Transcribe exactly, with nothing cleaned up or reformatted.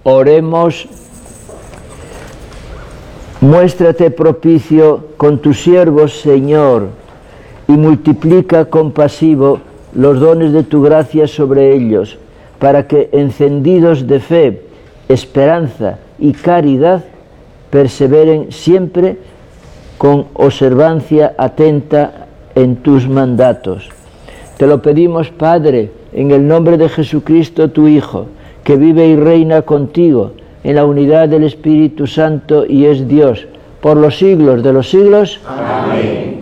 Oremos. Muéstrate propicio con tus siervos, Señor, y multiplica compasivo los dones de tu gracia sobre ellos, para que, encendidos de fe, esperanza y caridad, perseveren siempre con observancia atenta en tus mandatos. Te lo pedimos, Padre, en el nombre de Jesucristo, tu Hijo, que vive y reina contigo en la unidad del Espíritu Santo y es Dios, por los siglos de los siglos. Amén.